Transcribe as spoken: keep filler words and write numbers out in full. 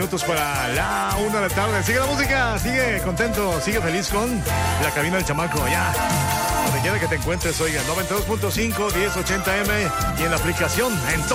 minutos para la una de la tarde. Sigue la música, sigue contento, sigue feliz con la cabina del chamaco. Ya, donde quiera que te encuentres, oiga, noventa y dos punto cinco, diez ochenta eme y en la aplicación en todo.